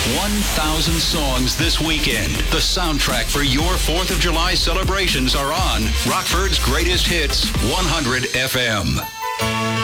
1,000 songs this weekend. The soundtrack for your 4th of July celebrations are on Rockford's Greatest Hits 100 FM.